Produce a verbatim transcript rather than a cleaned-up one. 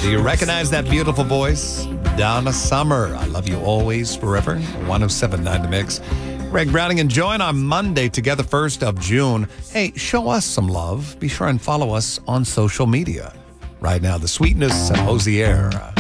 Do you recognize that beautiful voice? Donna Summer. I love you always, forever. one oh seven point nine The Mix. Greg Browning and Join on Monday together, first of June. Hey, show us some love. Be sure and follow us on social media. Right now, The Sweetness and Hosier.